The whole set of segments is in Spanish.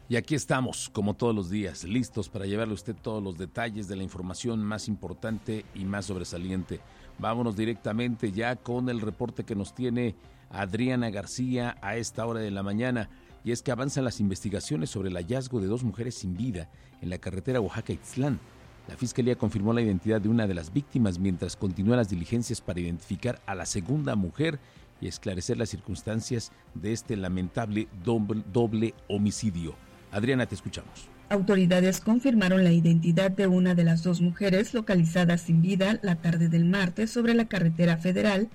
Y aquí estamos, como todos los días, listos para llevarle a usted todos los detalles de la información más importante y más sobresaliente. Vámonos directamente ya con el reporte que nos tiene Adriana García a esta hora de la mañana. Y es que avanzan las investigaciones sobre el hallazgo de 2 mujeres sin vida en la carretera Oaxaca-Ixtlán. La Fiscalía confirmó la identidad de una de las víctimas mientras continúan las diligencias para identificar a la segunda mujer y esclarecer las circunstancias de este lamentable doble homicidio. Adriana, te escuchamos. Autoridades confirmaron la identidad de una de las 2 mujeres localizadas sin vida la tarde del martes sobre la carretera federal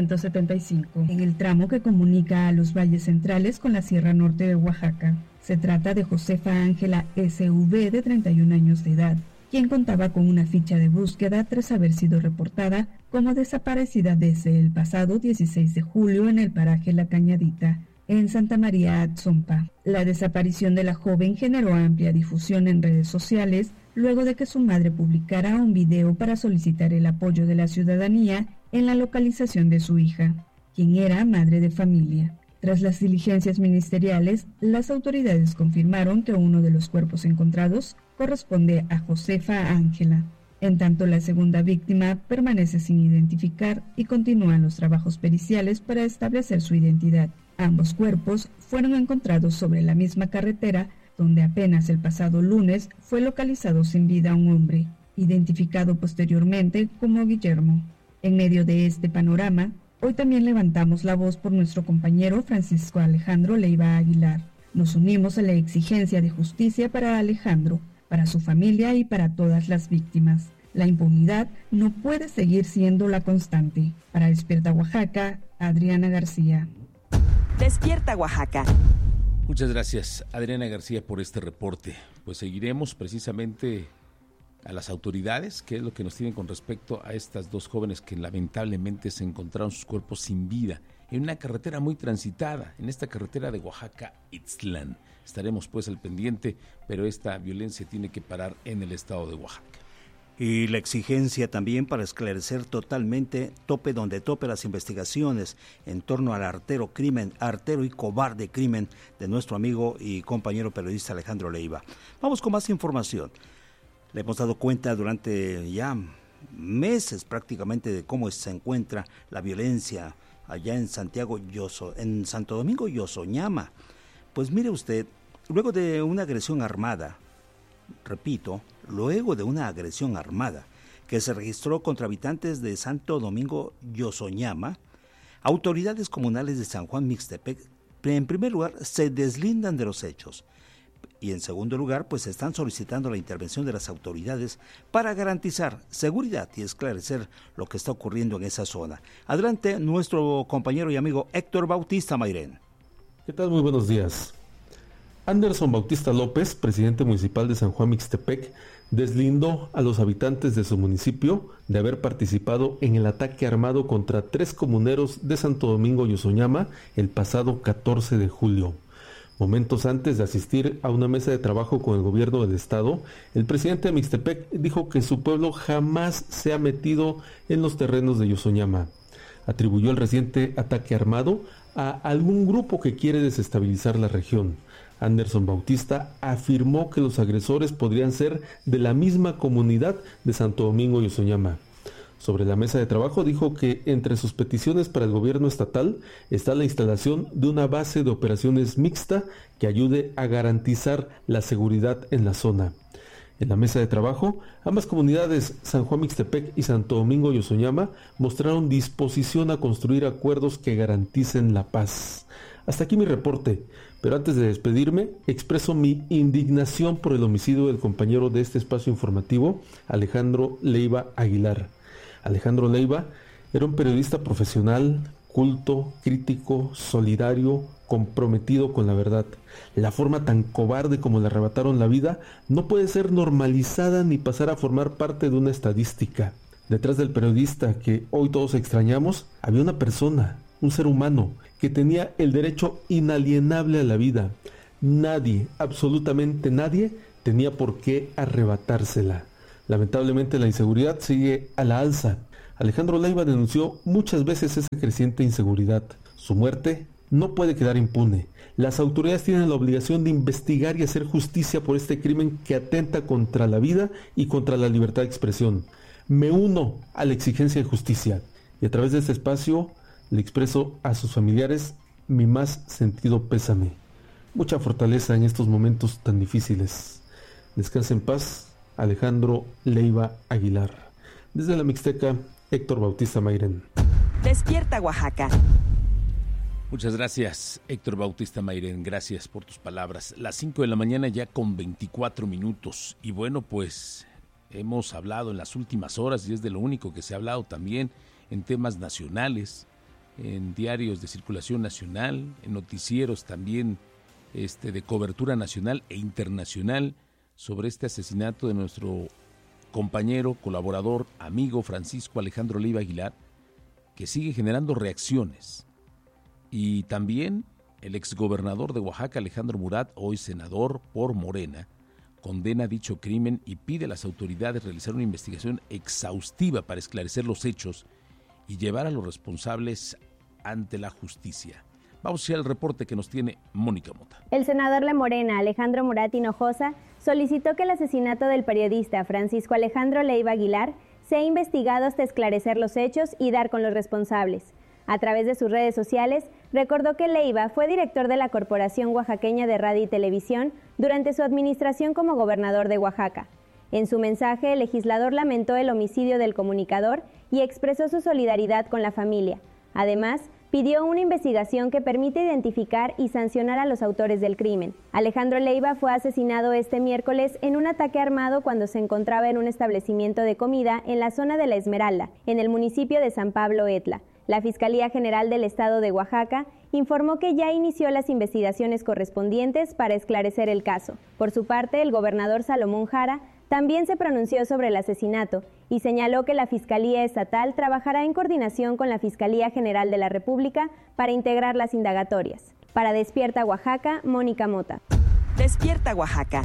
175, en el tramo que comunica a los valles centrales con la Sierra Norte de Oaxaca. Se trata de Josefa Ángela S.V., de 31 años de edad, quien contaba con una ficha de búsqueda tras haber sido reportada como desaparecida desde el pasado 16 de julio en el paraje La Cañadita, en Santa María Atzompa. La desaparición de la joven generó amplia difusión en redes sociales luego de que su madre publicara un video para solicitar el apoyo de la ciudadanía en la localización de su hija, quien era madre de familia. Tras las diligencias ministeriales, las autoridades confirmaron que uno de los cuerpos encontrados corresponde a Josefa Ángela. En tanto, la segunda víctima permanece sin identificar y continúan los trabajos periciales para establecer su identidad. Ambos cuerpos fueron encontrados sobre la misma carretera donde apenas el pasado lunes fue localizado sin vida un hombre, identificado posteriormente como Guillermo. En medio de este panorama, hoy también levantamos la voz por nuestro compañero Francisco Alejandro Leiva Aguilar. Nos unimos a la exigencia de justicia para Alejandro, para su familia y para todas las víctimas. La impunidad no puede seguir siendo la constante. Para Despierta Oaxaca, Adriana García. Despierta Oaxaca. Muchas gracias, Adriana García, por este reporte. Pues seguiremos precisamente a las autoridades, qué es lo que nos tienen con respecto a estas 2 jóvenes que lamentablemente se encontraron sus cuerpos sin vida en una carretera muy transitada, en esta carretera de Oaxaca-Ixtlán. Estaremos pues al pendiente, pero esta violencia tiene que parar en el estado de Oaxaca. Y la exigencia también para esclarecer totalmente, tope donde tope, las investigaciones en torno al artero y cobarde crimen de nuestro amigo y compañero periodista Alejandro Leiva. Vamos con más información. Le hemos dado cuenta durante ya meses prácticamente de cómo se encuentra la violencia allá en en Santo Domingo y Yosoñama. Pues mire usted, luego de una agresión armada, repito, luego de una agresión armada que se registró contra habitantes de Santo Domingo Yosoñama, autoridades comunales de San Juan Mixtepec, en primer lugar, se deslindan de los hechos. Y en segundo lugar, pues están solicitando la intervención de las autoridades para garantizar seguridad y esclarecer lo que está ocurriendo en esa zona. Adelante, nuestro compañero y amigo Héctor Bautista Mairén. ¿Qué tal? Muy buenos días. Anderson Bautista López, presidente municipal de San Juan Mixtepec, deslindó a los habitantes de su municipio de haber participado en el ataque armado contra 3 comuneros de Santo Domingo Yosoñama el pasado 14 de julio. Momentos antes de asistir a una mesa de trabajo con el gobierno del estado, el presidente de Mixtepec dijo que su pueblo jamás se ha metido en los terrenos de Yosoñama. Atribuyó el reciente ataque armado a algún grupo que quiere desestabilizar la región. Anderson Bautista afirmó que los agresores podrían ser de la misma comunidad de Santo Domingo Yosoñama. Sobre la mesa de trabajo dijo que entre sus peticiones para el gobierno estatal está la instalación de una base de operaciones mixta que ayude a garantizar la seguridad en la zona. En la mesa de trabajo, ambas comunidades, San Juan Mixtepec y Santo Domingo Yosoñama, mostraron disposición a construir acuerdos que garanticen la paz. Hasta aquí mi reporte, pero antes de despedirme, expreso mi indignación por el homicidio del compañero de este espacio informativo, Alejandro Leiva Aguilar. Alejandro Leiva era un periodista profesional, culto, crítico, solidario, comprometido con la verdad. La forma tan cobarde como le arrebataron la vida no puede ser normalizada ni pasar a formar parte de una estadística. Detrás del periodista que hoy todos extrañamos, había una persona, un ser humano, que tenía el derecho inalienable a la vida. Nadie, absolutamente nadie, tenía por qué arrebatársela. Lamentablemente la inseguridad sigue a la alza. Alejandro Leiva denunció muchas veces esa creciente inseguridad. Su muerte no puede quedar impune. Las autoridades tienen la obligación de investigar y hacer justicia por este crimen que atenta contra la vida y contra la libertad de expresión. Me uno a la exigencia de justicia y a través de este espacio le expreso a sus familiares mi más sentido pésame. Mucha fortaleza en estos momentos tan difíciles. Descansa en paz, Alejandro Leiva Aguilar. Desde la Mixteca, Héctor Bautista Mairén. Despierta Oaxaca. Muchas gracias, Héctor Bautista Mairén. Gracias por tus palabras. Las 5 de la mañana ya con 24 minutos. Y bueno, pues hemos hablado en las últimas horas, y es de lo único que se ha hablado también en temas nacionales, en diarios de circulación nacional, en noticieros también de cobertura nacional e internacional, sobre este asesinato de nuestro compañero, colaborador, amigo Francisco Alejandro Leiva Aguilar, que sigue generando reacciones. Y también el exgobernador de Oaxaca, Alejandro Murat, hoy senador por Morena, condena dicho crimen y pide a las autoridades realizar una investigación exhaustiva para esclarecer los hechos y llevar a los responsables ante la justicia. Vamos a ir al reporte que nos tiene Mónica Mota. El senador de Morena, Alejandro Murat Hinojosa, solicitó que el asesinato del periodista Francisco Alejandro Leiva Aguilar sea investigado hasta esclarecer los hechos y dar con los responsables. A través de sus redes sociales, recordó que Leiva fue director de la Corporación Oaxaqueña de Radio y Televisión durante su administración como gobernador de Oaxaca. En su mensaje, el legislador lamentó el homicidio del comunicador y expresó su solidaridad con la familia. Además, pidió una investigación que permita identificar y sancionar a los autores del crimen. Alejandro Leiva fue asesinado este miércoles en un ataque armado cuando se encontraba en un establecimiento de comida en la zona de La Esmeralda, en el municipio de San Pablo Etla. La Fiscalía General del Estado de Oaxaca informó que ya inició las investigaciones correspondientes para esclarecer el caso. Por su parte, el gobernador Salomón Jara también se pronunció sobre el asesinato y señaló que la Fiscalía Estatal trabajará en coordinación con la Fiscalía General de la República para integrar las indagatorias. Para Despierta Oaxaca, Mónica Mota. Despierta Oaxaca.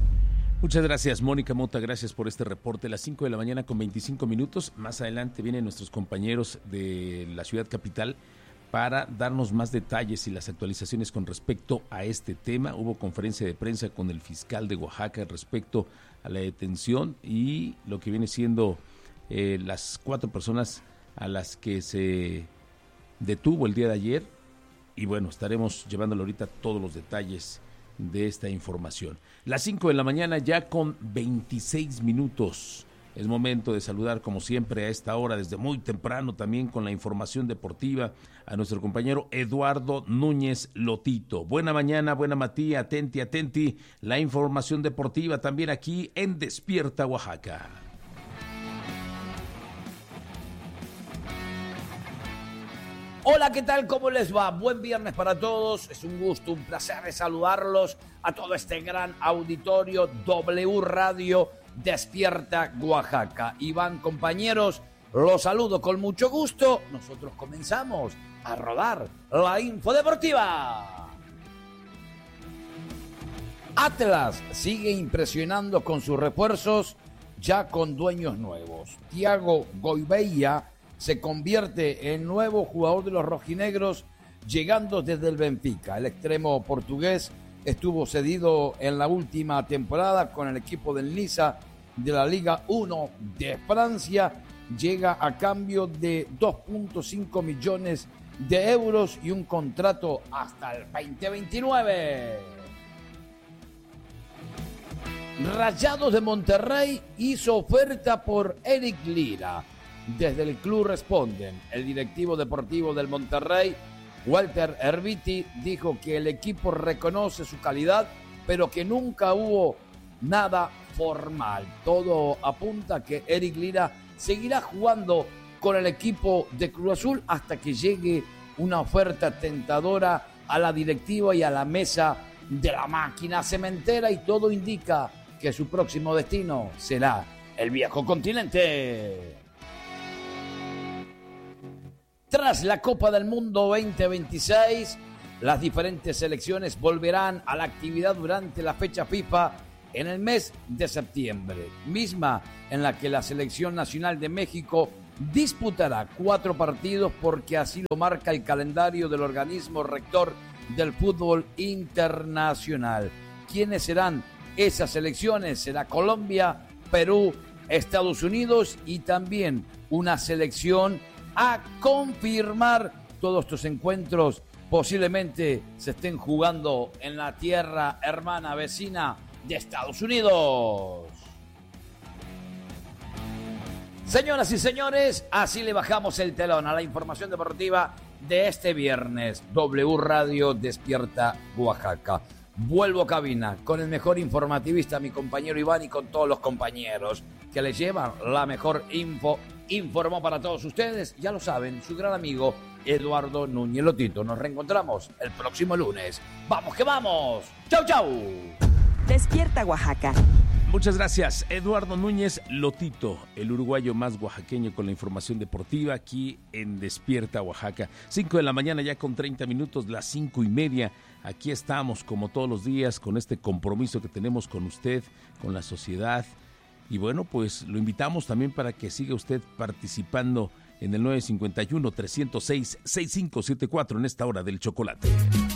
Muchas gracias, Mónica Mota, gracias por este reporte. Las 5 de la mañana con 25 minutos. Más adelante vienen nuestros compañeros de la ciudad capital para darnos más detalles y las actualizaciones con respecto a este tema. Hubo conferencia de prensa con el fiscal de Oaxaca respecto a la detención y lo que viene siendo las 4 personas a las que se detuvo el día de ayer. Y bueno, estaremos llevándole ahorita todos los detalles de esta información. Las 5 de la mañana ya con 26 minutos. Es momento de saludar como siempre a esta hora desde muy temprano también con la información deportiva a nuestro compañero Eduardo Núñez Lotito. Buena mañana, buena matía, atenti, la información deportiva también aquí en Despierta Oaxaca. Hola, ¿qué tal? ¿Cómo les va? Buen viernes para todos. Es un gusto, un placer de saludarlos a todo este gran auditorio W Radio Despierta Oaxaca. Iván, compañeros, los saludo con mucho gusto. Nosotros comenzamos a rodar la info deportiva. Atlas sigue impresionando con sus refuerzos, ya con dueños nuevos. Thiago Goibeia se convierte en nuevo jugador de los rojinegros, llegando desde el Benfica. El extremo portugués estuvo cedido en la última temporada con el equipo del Niza de la Liga 1 de Francia. Llega a cambio de 2.5 millones de euros y un contrato hasta el 2029. Rayados de Monterrey hizo oferta por Eric Lira. Desde el club responden. El directivo deportivo del Monterrey, Walter Erviti, dijo que el equipo reconoce su calidad, pero que nunca hubo nada formal. Todo apunta a que Eric Lira seguirá jugando con el equipo de Cruz Azul hasta que llegue una oferta tentadora a la directiva y a la mesa de la máquina cementera, y todo indica que su próximo destino será el viejo continente. Tras la Copa del Mundo 2026, las diferentes selecciones volverán a la actividad durante la fecha FIFA en el mes de septiembre, misma en la que la Selección Nacional de México disputará 4 partidos porque así lo marca el calendario del organismo rector del fútbol internacional. ¿Quiénes serán esas selecciones? Será Colombia, Perú, Estados Unidos y también una selección a confirmar. Todos estos encuentros posiblemente se estén jugando en la tierra hermana vecina de Estados Unidos. Señoras y señores, así le bajamos el telón a la información deportiva de este viernes. W Radio Despierta Oaxaca. Vuelvo a cabina con el mejor informativista, mi compañero Iván, y con todos los compañeros que le llevan la mejor info. Informó para todos ustedes, ya lo saben, su gran amigo Eduardo Núñez Lotito. Nos reencontramos el próximo lunes. ¡Vamos que vamos! ¡Chau, chau! Despierta Oaxaca. Muchas gracias, Eduardo Núñez Lotito, el uruguayo más oaxaqueño con la información deportiva aquí en Despierta Oaxaca. 5 de la mañana ya con 30 minutos, las 5:30. Aquí estamos como todos los días con este compromiso que tenemos con usted, con la sociedad. Y bueno, pues lo invitamos también para que siga usted participando en el 951-306-6574 en esta hora del chocolate.